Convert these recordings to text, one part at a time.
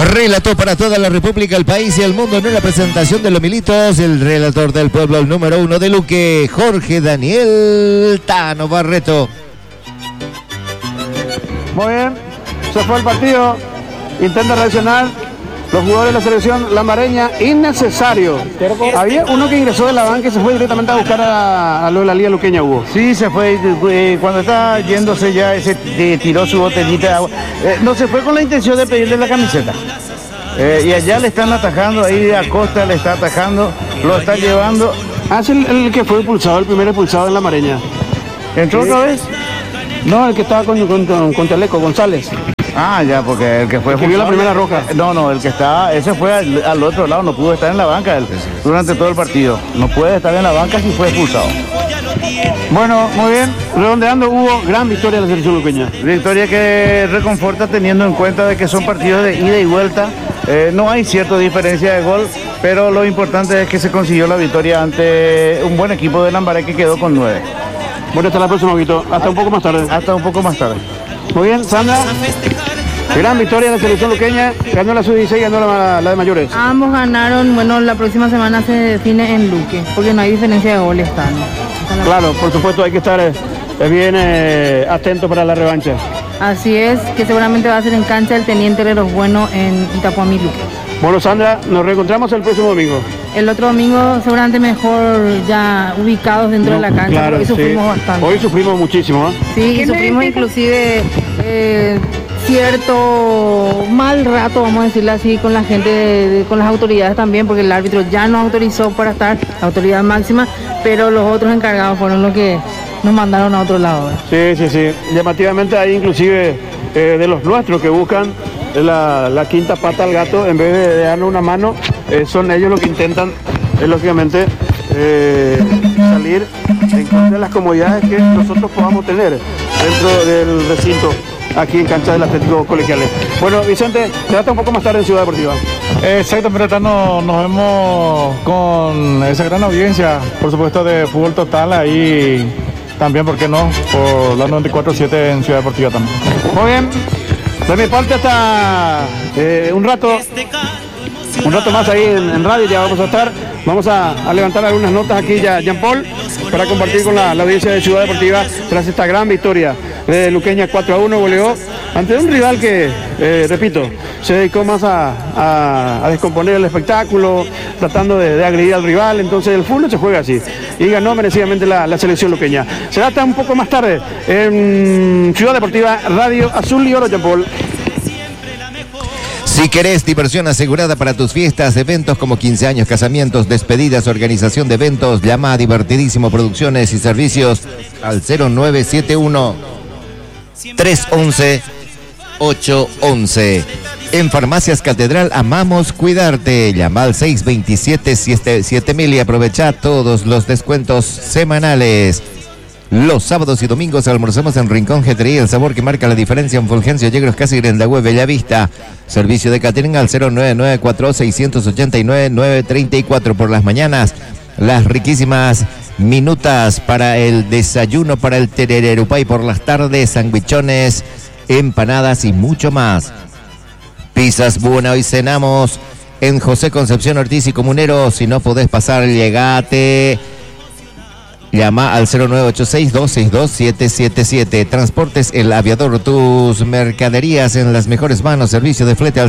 Relató para toda la República, el país y el mundo en una presentación de los militos, el relator del pueblo, el número 1 de Luque, Jorge Daniel Tano Barreto. Muy bien, se fue el partido, intenta reaccionar. Los jugadores de la selección lambareña, innecesario. Había uno que ingresó de la banca y se fue directamente a buscar a lo de la Liga Luqueña, Hugo. Sí, se fue. Cuando estaba yéndose ya, tiró su botellita de agua. No se fue con la intención de pedirle la camiseta. Y allá le están atajando, ahí Acosta le está atajando, lo está llevando. Ah, es el que fue expulsado, el primer expulsado en lambareña. ¿Entró otra vez? No, el que estaba con Teleco, González. Ah, ya, porque el que fue... El que vio la primera roja. No, el que estaba, ese fue al otro lado, no pudo estar en la banca durante todo el partido. No puede estar en la banca si fue expulsado. Bueno, muy bien, redondeando, hubo gran victoria de la selección luqueña. Victoria que reconforta teniendo en cuenta de que son partidos de ida y vuelta. No hay cierta diferencia de gol, pero lo importante es que se consiguió la victoria ante un buen equipo de Lambaré que quedó con 9. Bueno, hasta la próxima, Guito. Hasta un poco más tarde. Hasta un poco más tarde. Muy bien, Sandra. Gran victoria de la selección luqueña, ganó la sub-16 y ganó la de mayores. Ambos ganaron, bueno, la próxima semana se define en Luque, porque no hay diferencia de goles, Claro, por supuesto hay que estar bien atento para la revancha. Así es, que seguramente va a ser en cancha del Teniente Herreros Bueno en Itapuamí, Luque. Bueno, Sandra, nos reencontramos el próximo domingo. El otro domingo seguramente mejor ya ubicados dentro de la cancha, claro, hoy sufrimos bastante. Hoy sufrimos muchísimo, ¿eh? Sí, y sufrimos inclusive cierto mal rato, vamos a decirlo así, con la gente, con las autoridades también, porque el árbitro ya nos autorizó para estar, la autoridad máxima, pero los otros encargados fueron los que nos mandaron a otro lado. Sí. Llamativamente hay inclusive de los nuestros que buscan la quinta pata al gato, en vez de darle una mano, son ellos los que intentan, lógicamente, salir en contra de las comodidades que nosotros podamos tener dentro del recinto aquí en cancha del Atlético Colegiales. Bueno, Vicente, te trata un poco más tarde en Ciudad Deportiva. Exacto, pero nos vemos con esa gran audiencia, por supuesto, de Fútbol Total, ahí también, ¿por qué no? Por la 94.7 en Ciudad Deportiva también. Muy bien, de mi parte hasta un rato más ahí en radio ya vamos a estar. Vamos a levantar algunas notas aquí ya, Jean Paul, para compartir con la audiencia de Ciudad Deportiva tras esta gran victoria de Luqueña 4-1, goleó ante un rival que, repito, se dedicó más a descomponer el espectáculo, tratando de agredir al rival. Entonces el fútbol se juega así y ganó merecidamente la selección luqueña. Será hasta un poco más tarde en Ciudad Deportiva, Radio Azul y Oro, Jean Paul. Si querés diversión asegurada para tus fiestas, eventos como 15 años, casamientos, despedidas, organización de eventos, llama a Divertidísimo Producciones y Servicios al 0971 311 811. En Farmacias Catedral amamos cuidarte. Llama al 627-7000 y aprovecha todos los descuentos semanales. Los sábados y domingos almorzamos en Rincón Getrería, el sabor que marca la diferencia en Fulgencio, Yegros, Casi, Grendagüe, Bellavista. Servicio de catering al 0994-689-934 por las mañanas. Las riquísimas minutas para el desayuno, para el terererupay por las tardes, sandwichones, empanadas y mucho más. Pizzas Buena, hoy cenamos en José Concepción Ortiz y Comunero. Si no podés pasar, llegate. Llama al 0986-262-777. Transportes El Aviador, tus mercaderías en las mejores manos. Servicio de flete al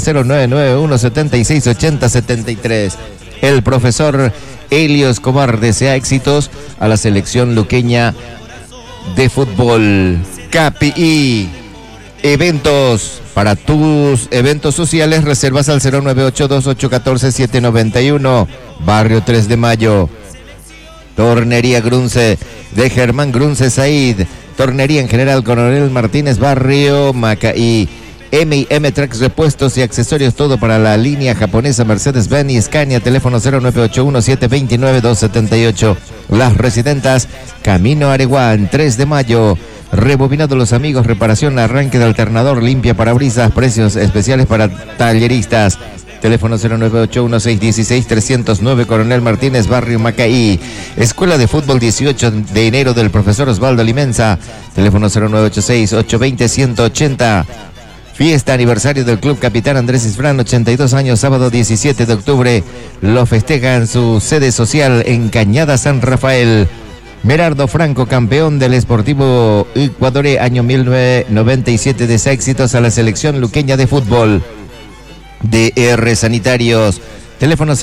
0991-7680-73. El profesor Elio Escobar desea éxitos a la selección luqueña de fútbol. KPI Eventos. Para tus eventos sociales, reservas al 0982-814-791. Barrio 3 de Mayo. Tornería Grunce de Germán Grunce Said. Tornería en general Coronel Martínez, Barrio Macaí. M&M Tracks, repuestos y accesorios, todo para la línea japonesa Mercedes-Benz y Scania. Teléfono 0981-729-278. Las Residentas, Camino Areguán, 3 de Mayo. Rebobinado Los Amigos, reparación, arranque de alternador, limpia parabrisas, precios especiales para talleristas. Teléfono 0981-616-309, Coronel Martínez, Barrio Macaí. Escuela de Fútbol 18 de enero del profesor Osvaldo Limenza. Teléfono 0986-820-180. Fiesta aniversario del Club Capitán Andrés Isfrán, 82 años, sábado 17 de octubre. Lo festeja en su sede social en Cañada San Rafael. Merardo Franco, campeón del Sportivo Ecuador, año 1997, de éxitos a la selección luqueña de fútbol. DR Sanitarios, teléfono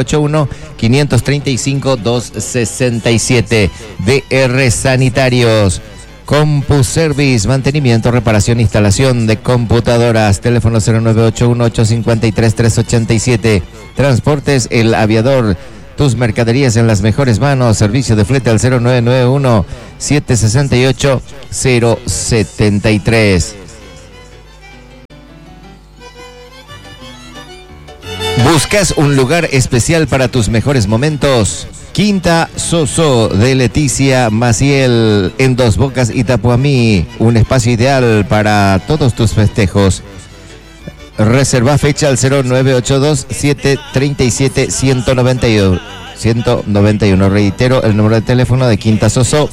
0981-535-267. DR Sanitarios. CompuService, mantenimiento, reparación, instalación de computadoras, teléfono 0981-853-387. Transportes El Aviador, tus mercaderías en las mejores manos, servicio de flete al 0991-768-073. ¿Buscas un lugar especial para tus mejores momentos? Quinta Soso de Leticia Maciel en Dos Bocas, Itapuamí, un espacio ideal para todos tus festejos. Reserva fecha al 0982-737-191. Reitero el número de teléfono de Quinta Soso,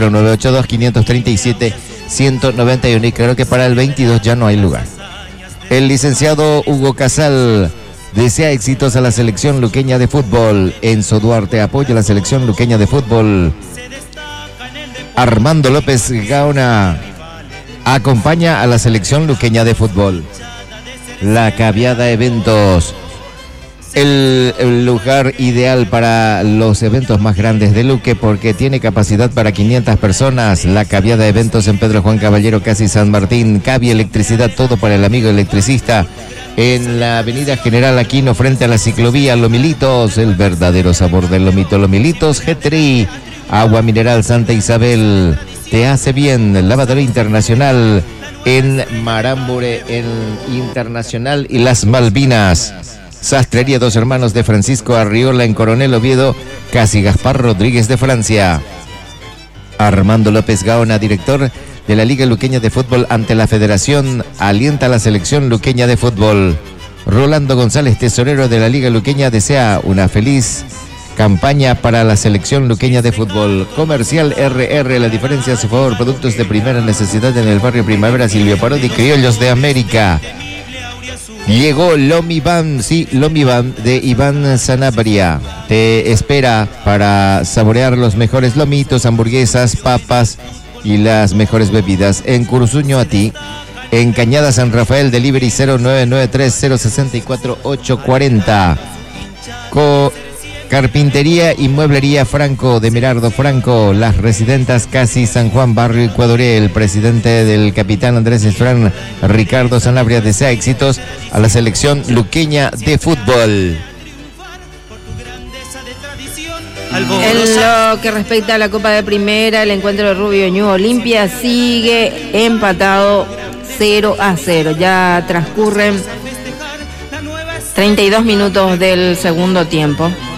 0982-537-191, y creo que para el 22 ya no hay lugar. El licenciado Hugo Casal desea éxitos a la selección luqueña de fútbol. Enzo Duarte apoya a la selección luqueña de fútbol. Armando López Gaona acompaña a la selección luqueña de fútbol. La Caviada Eventos, el lugar ideal para los eventos más grandes de Luque, porque tiene capacidad para 500 personas. La Caviada Eventos en Pedro Juan Caballero, casi San Martín. Cavi Electricidad, todo para el amigo electricista. En la avenida General Aquino, frente a la ciclovía. Lomilitos, el verdadero sabor del lomito. Lomilitos G3, agua mineral Santa Isabel, te hace bien. Lavadora Internacional en Marambure, en Internacional y Las Malvinas. Sastrería Dos Hermanos de Francisco Arriola en Coronel Oviedo, casi Gaspar Rodríguez de Francia. Armando López Gaona, director de la Liga Luqueña de Fútbol ante la Federación, alienta a la selección luqueña de fútbol. Rolando González, tesorero de la Liga Luqueña, desea una feliz campaña para la selección luqueña de fútbol. Comercial RR, la diferencia a su favor, productos de primera necesidad en el barrio Primavera, Silvio Parodi, Criollos de América. Llegó Lomi Van, sí, Lomi Van de Iván Sanabria. Te espera para saborear los mejores lomitos, hamburguesas, papas y las mejores bebidas. En Cursuño a ti, en Cañada San Rafael, delivery 0993-064-840. Carpintería y Mueblería Franco de Merardo Franco, Las Residentas Casi San Juan, barrio Ecuador. El presidente del Capitán Andrés Isfrán, Ricardo Sanabria, desea éxitos a la selección luqueña de fútbol. En lo que respecta a la Copa de Primera, el encuentro de Rubio Ñu Olimpia sigue empatado 0-0. Ya transcurren 32 minutos del segundo tiempo.